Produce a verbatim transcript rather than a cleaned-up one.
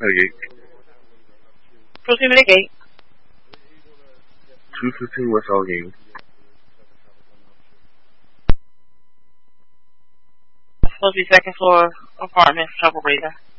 Gate. Proceed to the gate. two fifteen West Allegheny. It's supposed to be second floor apartment, trouble breather.